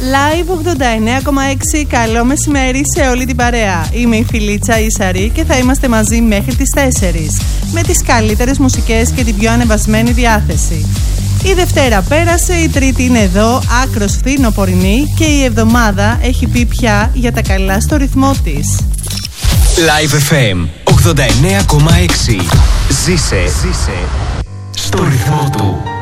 Live 89,6. Καλό μεσημέρι σε όλη την παρέα. Είμαι η Φιλίτσα Ισαρή και θα είμαστε μαζί μέχρι τις 4 με τις καλύτερες μουσικές και την πιο ανεβασμένη διάθεση. Η Δευτέρα πέρασε, η Τρίτη είναι εδώ, άκρος φθινοπορεινή και η εβδομάδα έχει πει πια για τα καλά στο ρυθμό της. Live FM 89,6. Ζήσε στο ρυθμό του.